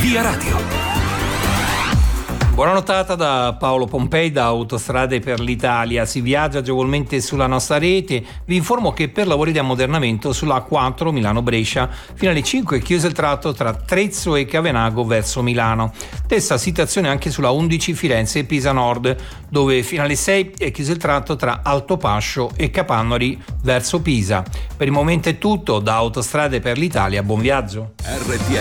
Via Radio. Buona nottata da Paolo Pompei da Autostrade per l'Italia. Si viaggia agevolmente sulla nostra rete. Vi informo che per lavori di ammodernamento sulla A4 Milano-Brescia fino alle 5 è chiuso il tratto tra Trezzo e Cavenago verso Milano. Stessa situazione anche sulla 11 Firenze e Pisa Nord, dove fino alle 6 è chiuso il tratto tra Altopascio e Capannori verso Pisa. Per il momento è tutto da Autostrade per l'Italia. Buon viaggio.